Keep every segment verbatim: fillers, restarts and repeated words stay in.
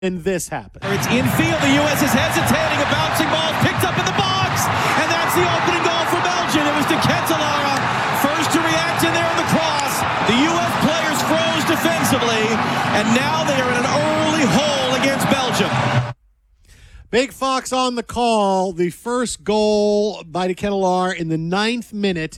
And this happened. It's infield. The U S is hesitating. A bouncing ball picked up in the box. And that's the opening goal for Belgium. It was De Ketelaere first to react in there on the cross. The U S players froze defensively. And now they are in an early hole against Belgium. Big Fox on the call. The first goal by De Ketelaere in the ninth minute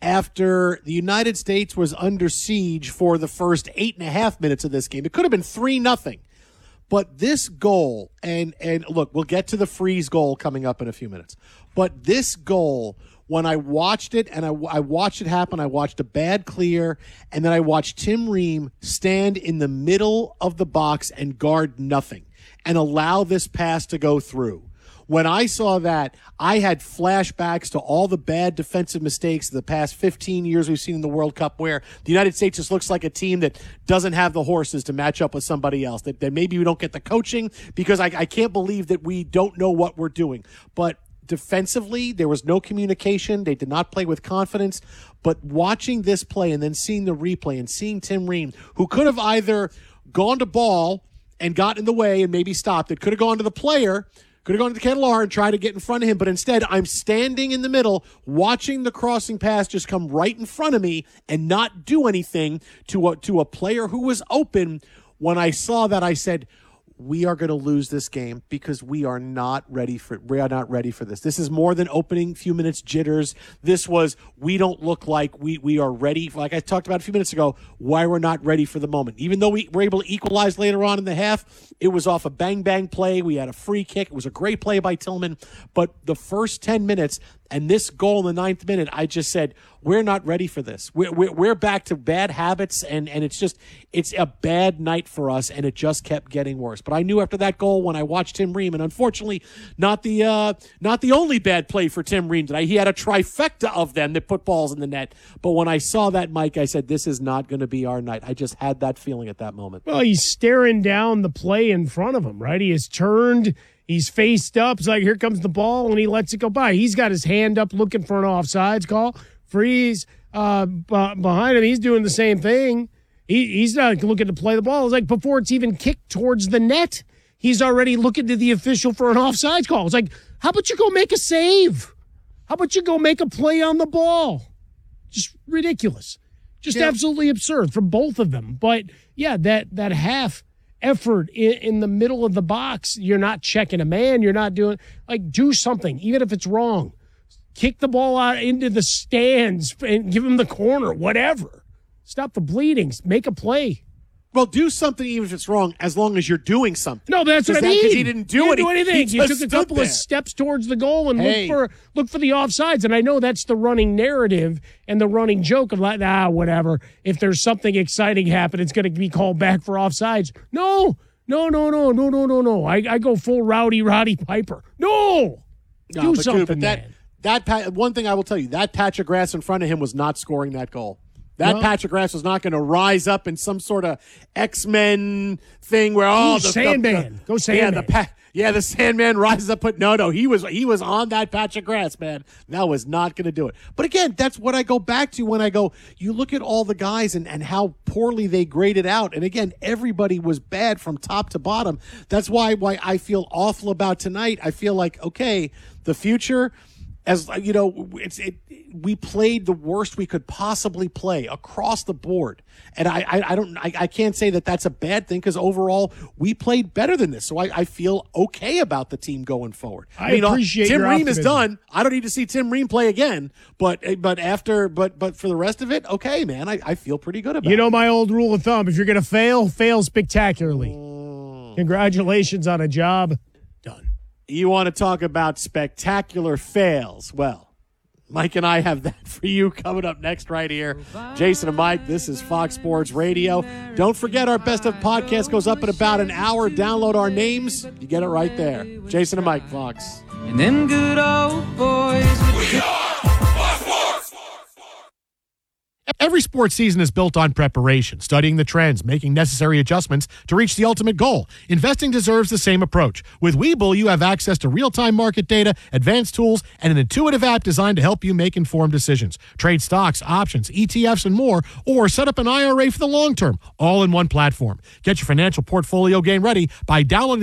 after the United States was under siege for the first eight and a half minutes of this game. It could have been three nothing. But this goal, and and look, we'll get to the freeze goal coming up in a few minutes. But this goal, when I watched it, and I, I watched it happen, I watched a bad clear, and then I watched Tim Ream stand in the middle of the box and guard nothing and allow this pass to go through. When I saw that, I had flashbacks to all the bad defensive mistakes of the past fifteen years we've seen in the World Cup, where the United States just looks like a team that doesn't have the horses to match up with somebody else, that, that maybe we don't get the coaching, because I, I can't believe that we don't know what we're doing. But defensively, there was no communication. They did not play with confidence. But watching this play and then seeing the replay and seeing Tim Ream, who could have either gone to ball and got in the way and maybe stopped it, could have gone to the player, could have gone to Ketelaere and tried to get in front of him, but instead I'm standing in the middle watching the crossing pass just come right in front of me and not do anything to a, to a player who was open. When I saw that, I said, we are going to lose this game because we are not ready for we are not ready for this. This is more than opening few minutes jitters. This was, we don't look like we we are ready. Like I talked about a few minutes ago, why we're not ready for the moment. Even though we were able to equalize later on in the half, it was off a bang-bang play. We had a free kick. It was a great play by Tillman. But the first ten minutes and this goal in the ninth minute, I just said, we're not ready for this. We're, we're, we're back to bad habits, and, and it's just, it's a bad night for us, and it just kept getting worse. But I knew after that goal when I watched Tim Ream, and unfortunately, not the uh, not the only bad play for Tim Ream today. He had a trifecta of them that put balls in the net. But when I saw that, Mike, I said, this is not going to be our night. I just had that feeling at that moment. Well, he's staring down the play in front of him, right? He has turned. He's faced up. It's like, here comes the ball, and he lets it go by. He's got his hand up looking for an offsides call. Freeze uh, b- behind him. He's doing the same thing. He, he's not looking to play the ball. It's like before it's even kicked towards the net, he's already looking to the official for an offsides call. It's like, how about you go make a save? How about you go make a play on the ball? Just ridiculous. Just yeah. Absolutely absurd from both of them. But, yeah, that, that half effort in, in the middle of the box, you're not checking a man. You're not doing, like, do something, even if it's wrong. Kick the ball out into the stands and give him the corner, whatever. Stop the bleeding. Make a play. Well, do something even if it's wrong, as long as you're doing something. No, that's what I mean. Because he didn't do, he didn't do anything. He, he took a couple there. of steps towards the goal and hey. look for look for the offsides. And I know that's the running narrative and the running joke of like, ah, whatever. If there's something exciting happen, it's going to be called back for offsides. No, no, no, no, no, no, no, no. I, I go full Rowdy Roddy Piper. No, no do but something, dude, but that, man. That pa- one thing I will tell you, that patch of grass in front of him was not scoring that goal. That no. patch of grass was not going to rise up in some sort of X-Men thing where oh Ooh, the Sandman, the, go Sandman. Yeah, the pa- yeah, the Sandman rises up. But no, no, he was he was on that patch of grass, man. That was not going to do it. But again, that's what I go back to when I go. You look at all the guys and and how poorly they graded out. And again, everybody was bad from top to bottom. That's why why I feel awful about tonight. I feel like okay, the future. As you know, it's it. We played the worst we could possibly play across the board, and I, I, I don't, I, I can't say that that's a bad thing because overall we played better than this. So I, I feel okay about the team going forward. I, I mean, appreciate Tim your Ream optimism. is done. I don't need to see Tim Ream play again. But but after but but for the rest of it, okay, man, I, I feel pretty good about it. You know my old rule of thumb: if you're going to fail, fail spectacularly. Mm. Congratulations on a job done. You want to talk about spectacular fails? Well, Mike and I have that for you coming up next right here. Jason and Mike, this is Fox Sports Radio. Don't forget our Best of podcast goes up in about an hour. Download our names. You get it right there. Jason and Mike, Fox. And them good old boys. We are Fox Sports. Every sports season is built on preparation, studying the trends, making necessary adjustments to reach the ultimate goal. Investing deserves the same approach. With Webull, you have access to real-time market data, advanced tools, and an intuitive app designed to help you make informed decisions. Trade stocks, options, E T Fs, and more, or set up an I R A for the long term, all in one platform. Get your financial portfolio game ready by downloading